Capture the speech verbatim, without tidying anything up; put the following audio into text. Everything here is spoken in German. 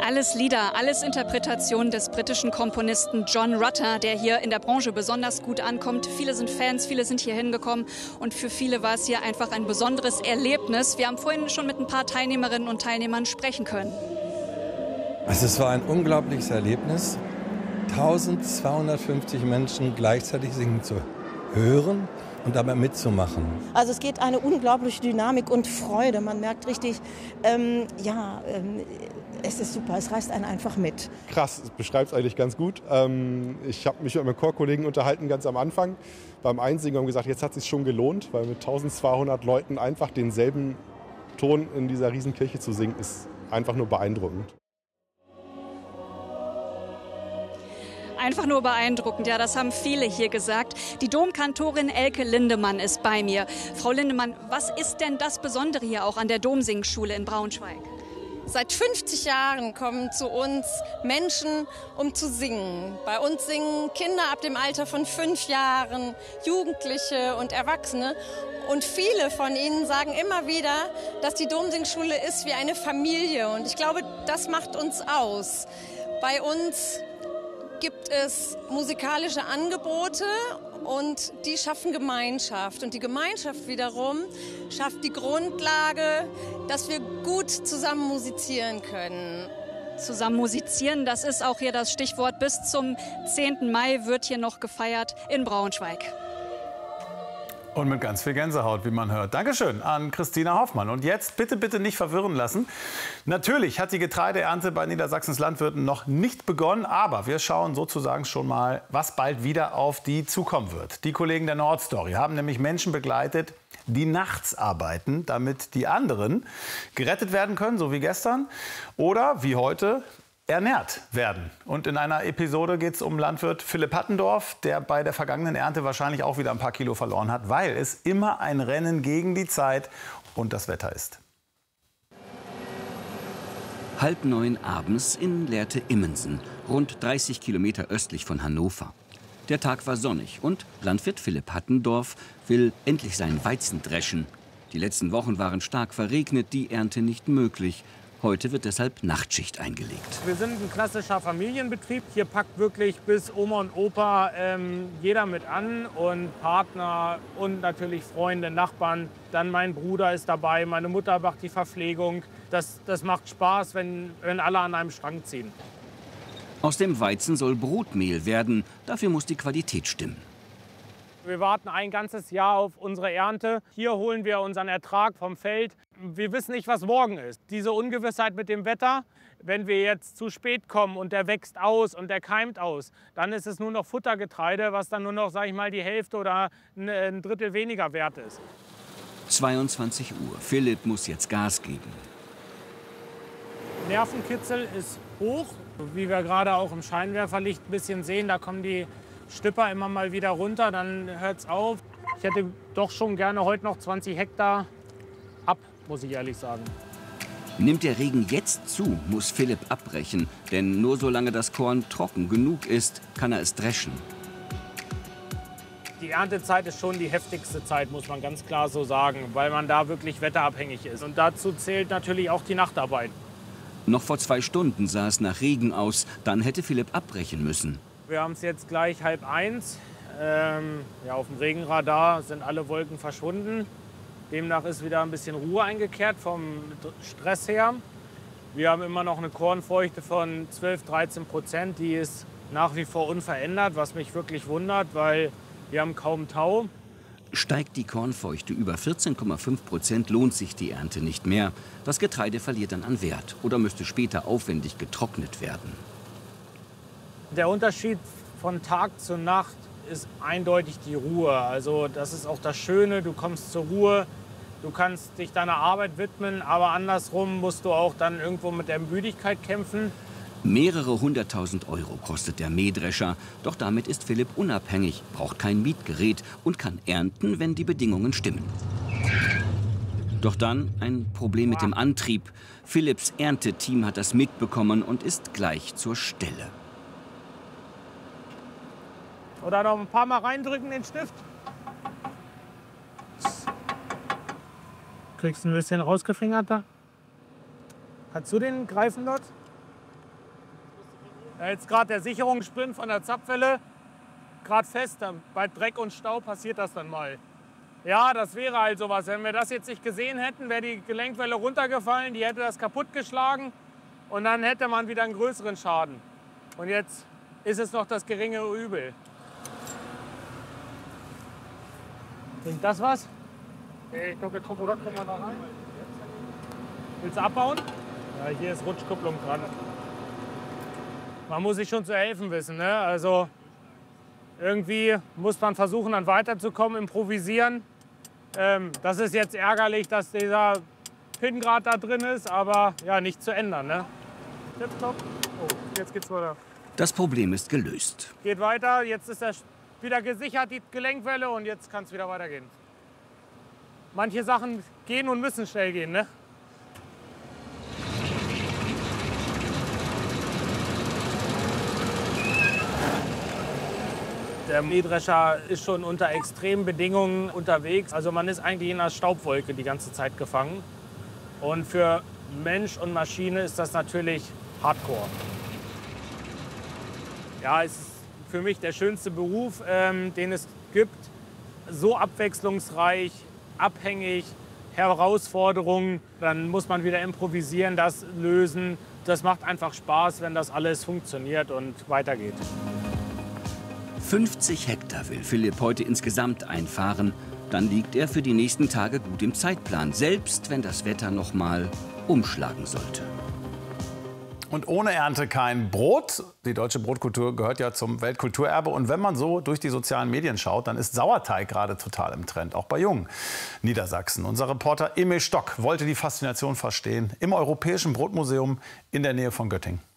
Alles Lieder, alles Interpretationen des britischen Komponisten John Rutter, der hier in der Branche besonders gut ankommt. Viele sind Fans, viele sind hier hingekommen und für viele war es hier einfach ein besonderes Erlebnis. Wir haben vorhin schon mit ein paar Teilnehmerinnen und Teilnehmern sprechen können. Also es war ein unglaubliches Erlebnis, eintausendzweihundertfünfzig Menschen gleichzeitig singen zu hören und dabei mitzumachen. Also es geht eine unglaubliche Dynamik und Freude. Man merkt richtig, ähm, ja, ähm, es ist super, es reißt einen einfach mit. Krass, das beschreibt es eigentlich ganz gut. Ähm, ich habe mich mit meinen Chorkollegen unterhalten ganz am Anfang. Beim Einsingen haben wir gesagt, jetzt hat es sich schon gelohnt, weil mit eintausendzweihundert Leuten einfach denselben Ton in dieser Riesenkirche zu singen, ist einfach nur beeindruckend. Einfach nur beeindruckend, ja, das haben viele hier gesagt. Die Domkantorin Elke Lindemann ist bei mir. Frau Lindemann, was ist denn das Besondere hier auch an der Domsingschule in Braunschweig? Seit fünfzig Jahren kommen zu uns Menschen, um zu singen. Bei uns singen Kinder ab dem Alter von fünf Jahren, Jugendliche und Erwachsene. Und viele von ihnen sagen immer wieder, dass die Domsingschule ist wie eine Familie. Und ich glaube, das macht uns aus. Bei uns gibt es musikalische Angebote und die schaffen Gemeinschaft. Und die Gemeinschaft wiederum schafft die Grundlage, dass wir gut zusammen musizieren können. Zusammen musizieren, das ist auch hier das Stichwort. Bis zum zehnten Mai wird hier noch gefeiert in Braunschweig. Und mit ganz viel Gänsehaut, wie man hört. Dankeschön an Christina Hoffmann. Und jetzt bitte, bitte nicht verwirren lassen. Natürlich hat die Getreideernte bei Niedersachsens Landwirten noch nicht begonnen. Aber wir schauen sozusagen schon mal, was bald wieder auf die zukommen wird. Die Kollegen der Nordstory haben nämlich Menschen begleitet, die nachts arbeiten, damit die anderen gerettet werden können, so wie gestern. Oder wie heute ernährt werden. Und in einer Episode geht es um Landwirt Philipp Hattendorf, der bei der vergangenen Ernte wahrscheinlich auch wieder ein paar Kilo verloren hat, weil es immer ein Rennen gegen die Zeit und das Wetter ist. Halb neun abends in Lehrte-Immensen, rund dreißig Kilometer östlich von Hannover. Der Tag war sonnig und Landwirt Philipp Hattendorf will endlich seinen Weizen dreschen. Die letzten Wochen waren stark verregnet, die Ernte nicht möglich. Heute wird deshalb Nachtschicht eingelegt. Wir sind ein klassischer Familienbetrieb. Hier packt wirklich bis Oma und Opa ähm, jeder mit an und Partner und natürlich Freunde, Nachbarn. Dann mein Bruder ist dabei, meine Mutter macht die Verpflegung. Das, das macht Spaß, wenn, wenn alle an einem Strang ziehen. Aus dem Weizen soll Brotmehl werden. Dafür muss die Qualität stimmen. Wir warten ein ganzes Jahr auf unsere Ernte. Hier holen wir unseren Ertrag vom Feld. Wir wissen nicht, was morgen ist. Diese Ungewissheit mit dem Wetter, wenn wir jetzt zu spät kommen und der wächst aus und der keimt aus, dann ist es nur noch Futtergetreide, was dann nur noch, sag ich mal, die Hälfte oder ein Drittel weniger wert ist. zweiundzwanzig Uhr. Philipp muss jetzt Gas geben. Nervenkitzel ist hoch. Wie wir gerade auch im Scheinwerferlicht ein bisschen sehen, da kommen die Stipper immer mal wieder runter, dann hört es auf. Ich hätte doch schon gerne heute noch zwanzig Hektar ab, muss ich ehrlich sagen. Nimmt der Regen jetzt zu, muss Philipp abbrechen. Denn nur solange das Korn trocken genug ist, kann er es dreschen. Die Erntezeit ist schon die heftigste Zeit, muss man ganz klar so sagen, weil man da wirklich wetterabhängig ist. Und dazu zählt natürlich auch die Nachtarbeit. Noch vor zwei Stunden sah es nach Regen aus. Dann hätte Philipp abbrechen müssen. Wir haben es jetzt gleich halb eins. Ähm, ja, auf dem Regenradar sind alle Wolken verschwunden. Demnach ist wieder ein bisschen Ruhe eingekehrt vom Stress her. Wir haben immer noch eine Kornfeuchte von zwölf, dreizehn Prozent. Die ist nach wie vor unverändert, was mich wirklich wundert, weil wir haben kaum Tau. Steigt die Kornfeuchte über vierzehn Komma fünf Prozent, lohnt sich die Ernte nicht mehr. Das Getreide verliert dann an Wert oder müsste später aufwendig getrocknet werden. Der Unterschied von Tag zu Nacht ist eindeutig die Ruhe. Also das ist auch das Schöne, du kommst zur Ruhe, du kannst dich deiner Arbeit widmen, aber andersrum musst du auch dann irgendwo mit der Müdigkeit kämpfen. Mehrere hunderttausend Euro kostet der Mähdrescher. Doch damit ist Philipp unabhängig, braucht kein Mietgerät und kann ernten, wenn die Bedingungen stimmen. Doch dann ein Problem mit dem Antrieb. Philipps Ernteteam hat das mitbekommen und ist gleich zur Stelle. Oder noch ein paar Mal reindrücken den Stift. Kriegst du ein bisschen rausgefingert da? Hast du den Greifen dort? Jetzt gerade der Sicherungssprint von der Zapfwelle, gerade fest, bei Dreck und Staub passiert das dann mal. Ja, das wäre halt sowas. Wenn wir das jetzt nicht gesehen hätten, wäre die Gelenkwelle runtergefallen, die hätte das kaputtgeschlagen und dann hätte man wieder einen größeren Schaden. Und jetzt ist es noch das geringere Übel. Bringt das was? Ich glaube, der Komponent kommt mal da rein. Willst du abbauen? Ja, hier ist Rutschkupplung dran. Man muss sich schon zu helfen wissen, ne? Also irgendwie muss man versuchen, dann weiterzukommen, improvisieren. Ähm, das ist jetzt ärgerlich, dass dieser Pin gerade da drin ist, aber ja, nicht zu ändern, ne? Tipptopp. Oh, jetzt geht's weiter. Das Problem ist gelöst. Geht weiter, jetzt ist er wieder gesichert, die Gelenkwelle, und jetzt kann es wieder weitergehen. Manche Sachen gehen und müssen schnell gehen, ne? Der Mähdrescher ist schon unter extremen Bedingungen unterwegs. Also man ist eigentlich in einer Staubwolke die ganze Zeit gefangen. Und für Mensch und Maschine ist das natürlich Hardcore. Ja, es ist für mich der schönste Beruf, ähm, den es gibt. So abwechslungsreich, abhängig, Herausforderungen. Dann muss man wieder improvisieren, das lösen. Das macht einfach Spaß, wenn das alles funktioniert und weitergeht. fünfzig Hektar will Philipp heute insgesamt einfahren. Dann liegt er für die nächsten Tage gut im Zeitplan, selbst wenn das Wetter noch mal umschlagen sollte. Und ohne Ernte kein Brot. Die deutsche Brotkultur gehört ja zum Weltkulturerbe. Und wenn man so durch die sozialen Medien schaut, dann ist Sauerteig gerade total im Trend, auch bei jungen Niedersachsen. Unser Reporter Emil Stock wollte die Faszination verstehen im Europäischen Brotmuseum in der Nähe von Göttingen.